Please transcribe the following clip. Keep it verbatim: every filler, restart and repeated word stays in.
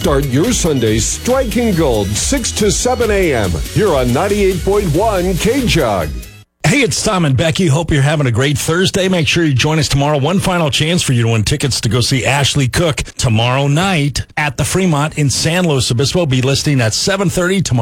Start your Sundays striking gold, six to seven a.m. here on ninety-eight point one K-Jug. Hey, it's Tom and Becky. Hope you're having a great Thursday. Make sure you join us tomorrow. One final chance for you to win tickets to go see Ashley Cook tomorrow night at the Fremont in San Luis Obispo. Be listening at seven thirty tomorrow.